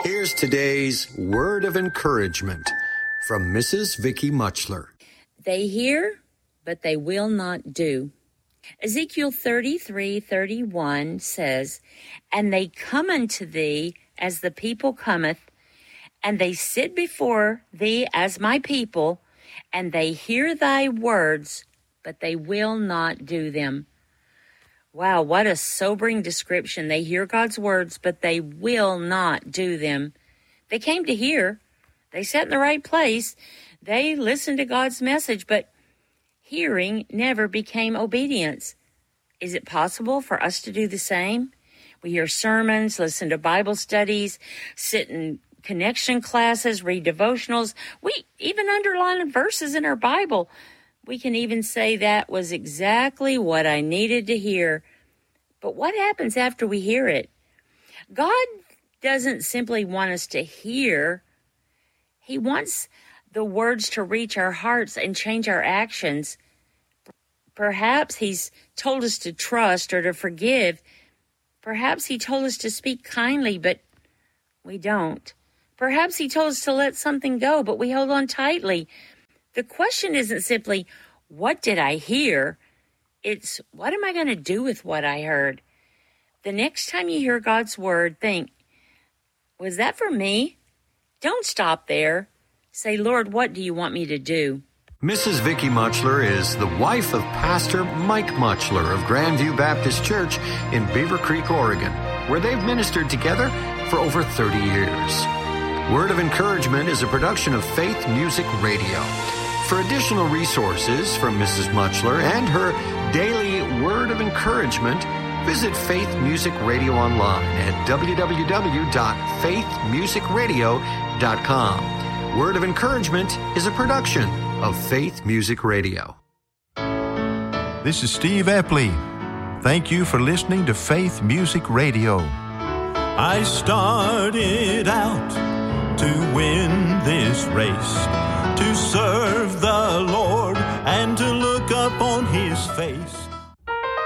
Here's today's word of encouragement from Mrs. Vicky Muchler. They hear, but they will not do. Ezekiel 33:31 says, "And they come unto thee as the people cometh, and they sit before thee as my people, and they hear thy words, but they will not do them." Wow, what a sobering description. They hear God's words, but they will not do them. They came to hear. They sat in the right place. They listened to God's message, but hearing never became obedience. Is it possible for us to do the same? We hear sermons, listen to Bible studies, sit in connection classes, read devotionals. We even underline verses in our Bible. We can even say that was exactly what I needed to hear. But what happens after we hear it? God doesn't simply want us to hear. He wants the words to reach our hearts and change our actions. Perhaps He's told us to trust or to forgive. Perhaps He told us to speak kindly, but we don't. Perhaps He told us to let something go, but we hold on tightly. The question isn't simply, what did I hear? It's, what am I going to do with what I heard? The next time you hear God's word, think, was that for me? Don't stop there. Say, Lord, what do you want me to do? Mrs. Vicky Muchler is the wife of Pastor Mike Muchler of Grandview Baptist Church in Beaver Creek, Oregon, where they've ministered together for over 30 years. Word of Encouragement is a production of Faith Music Radio. For additional resources from Mrs. Muchler and her daily Word of Encouragement, visit Faith Music Radio online at www.faithmusicradio.com. Word of Encouragement is a production of Faith Music Radio. This is Steve Epley. Thank you for listening to Faith Music Radio. I started out to win this race, to serve the Lord and to look up on His face.